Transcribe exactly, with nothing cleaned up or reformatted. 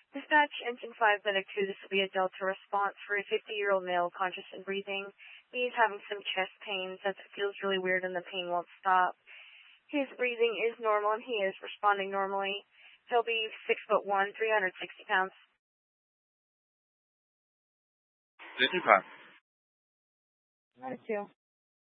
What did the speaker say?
Dispatch Engine five Medic two, this will be a Delta response for a fifty-year-old male conscious and breathing. He's having some chest pain, says it feels really weird and the pain won't stop. His breathing is normal and he is responding normally. He'll be six foot one, three hundred sixty pounds. Dispatch. Medic two.